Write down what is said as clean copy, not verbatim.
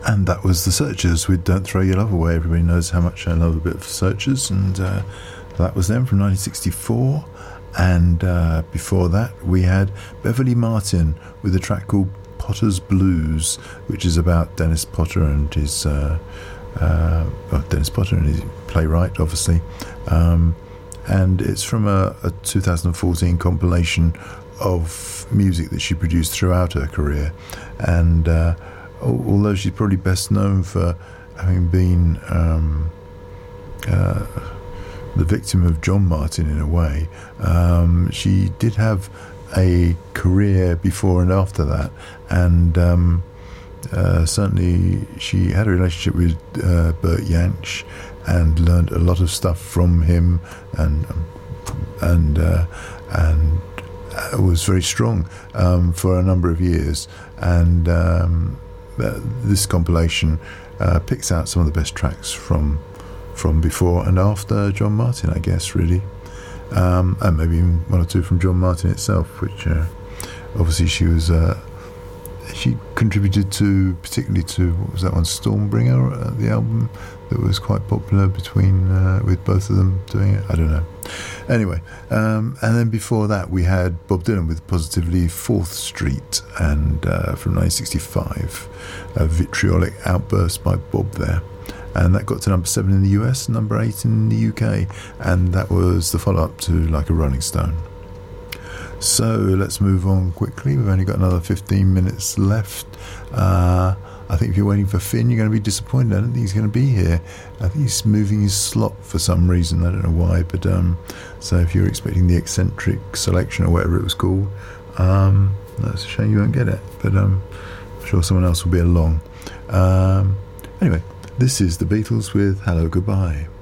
And that was the Searchers with Don't Throw Your Love Away. Everybody knows how much I love a bit of Searchers, and that was them from 1964. And before that we had Beverly Martin with a track called Potter's Blues, which is about Dennis Potter and his playwright, obviously, and it's from a 2014 compilation of music that she produced throughout her career. And although she's probably best known for having been the victim of John Martin in a way, she did have a career before and after that, and certainly she had a relationship with Burt Jansch and learned a lot of stuff from him, and was very strong for a number of years. And this compilation picks out some of the best tracks from before and after John Martin, I guess, really, and maybe even one or two from John Martin itself, which obviously she contributed to, particularly to, what was that one, Stormbringer, the album that was quite popular between with both of them doing it. I don't know. Anyway, and then before that we had Bob Dylan with Positively 4th Street, and from 1965, a vitriolic outburst by Bob there. And that got to number 7 in the US, number 8 in the UK, and that was the follow-up to Like a Rolling Stone. So let's move on quickly. We've only got another 15 minutes left. I think if you're waiting for Finn, you're going to be disappointed. I don't think he's going to be here. I think he's moving his slot for some reason. I don't know why, but so if you're expecting the Eccentric Selection or whatever it was called, that's a shame you won't get it, but I'm sure someone else will be along. Anyway, this is the Beatles with Hello Goodbye.